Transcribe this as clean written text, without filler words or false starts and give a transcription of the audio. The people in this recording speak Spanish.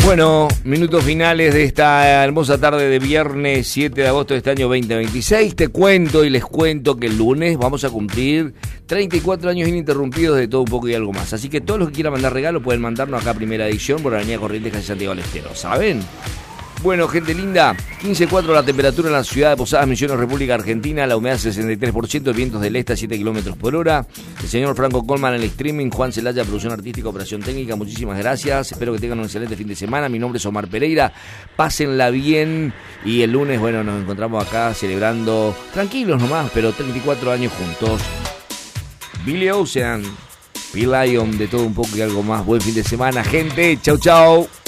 Bueno, minutos finales de esta hermosa tarde de viernes 7 de agosto de este año 2026. Te cuento y les cuento que el lunes vamos a cumplir 34 años ininterrumpidos de todo un poco y algo más. Así que todos los que quieran mandar regalos pueden mandarnos acá a Primera Edición por Avenida Corrientes, calle Santiago del Estero. ¿Saben? Bueno, gente linda, 15.4 la temperatura en la ciudad de Posadas, Misiones, República Argentina, la humedad 63%, vientos del este a 7 kilómetros por hora. El señor Franco Colman en el streaming, Juan Celaya, producción artística, operación técnica, muchísimas gracias. Espero que tengan un excelente fin de semana. Mi nombre es Omar Pereira, pásenla bien y el lunes, bueno, nos encontramos acá celebrando, tranquilos nomás, pero 34 años juntos. Billy Ocean, P. Lion, de todo un poco y algo más. Buen fin de semana, gente. Chau, chau.